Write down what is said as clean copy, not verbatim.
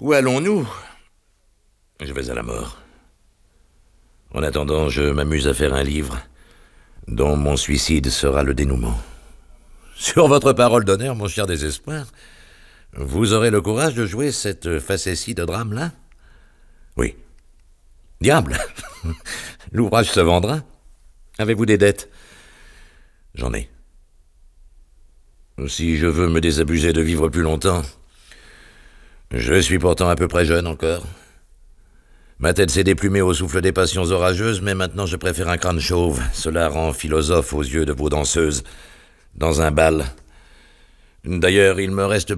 Où allons-nous? Je vais à la mort. En attendant, je m'amuse à faire un livre dont mon suicide sera le dénouement. Sur votre parole d'honneur, mon cher désespoir, vous aurez le courage de jouer cette facétie de drame-là? Oui. Diable! L'ouvrage se vendra? Avez-vous des dettes? J'en ai. Si je veux me désabuser de vivre plus longtemps, je suis pourtant à peu près jeune encore. Ma tête s'est déplumée au souffle des passions orageuses, mais maintenant je préfère un crâne chauve. Cela rend philosophe aux yeux de vos danseuses, dans un bal. D'ailleurs, il me reste